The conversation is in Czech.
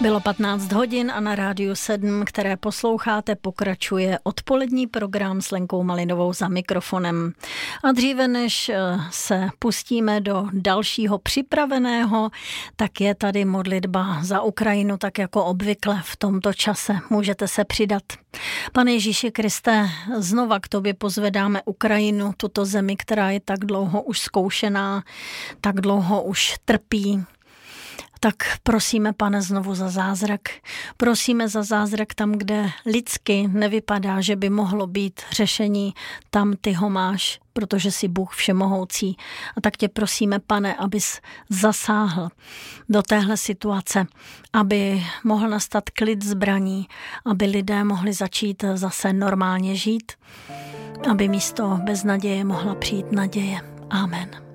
Bylo 15 hodin a na Rádiu 7, které posloucháte, pokračuje odpolední program s Lenkou Malinovou za mikrofonem. A dříve než se pustíme do dalšího připraveného, tak je tady modlitba za Ukrajinu, tak jako obvykle v tomto čase. Můžete se přidat. Pane Ježíši Kriste, znova k tobě pozvedáme Ukrajinu, tuto zemi, která je tak dlouho už zkoušená, tak dlouho už trpí. Tak prosíme, Pane, znovu za zázrak. Prosíme za zázrak tam, kde lidsky nevypadá, že by mohlo být řešení, tam ty ho máš, protože jsi Bůh všemohoucí. A tak tě prosíme, Pane, abys zasáhl do téhle situace, aby mohl nastat klid zbraní, aby lidé mohli začít zase normálně žít, aby místo beznaděje mohla přijít naděje. Amen.